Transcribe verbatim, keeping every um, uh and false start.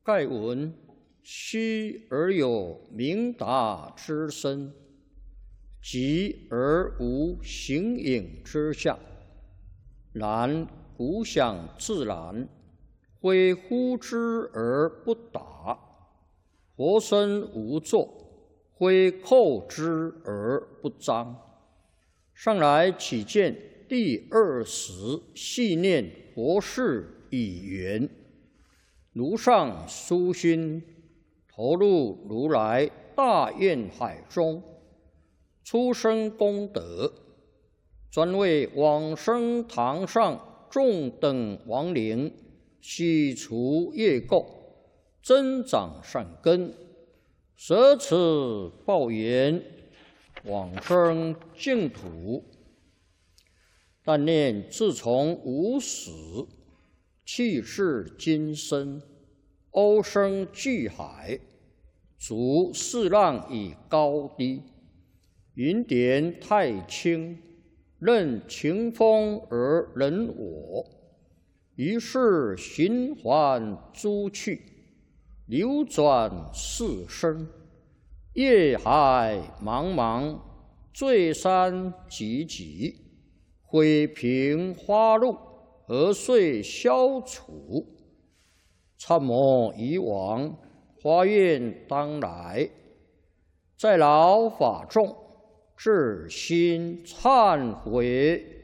盖闻虚而有明达之身，寂而无形影之相。然古想自然，非呼之而不答；活身无作，非叩之而不彰。上来起见第二十细念佛事已圆，如上殊心，投入如来大愿海中，出生功德，专为往生堂上众等亡灵洗除业垢，增长善根，舍此报缘，往生净土。但念自从无始，气至今生，欧生巨海，逐四浪以高低，云点太清，任情风而人我。于是循环诸趣，流转四生，业海茫茫，罪山积积，毁平花露，何遂消除？参谋以往，发愿当来，在劳法众，至心忏悔。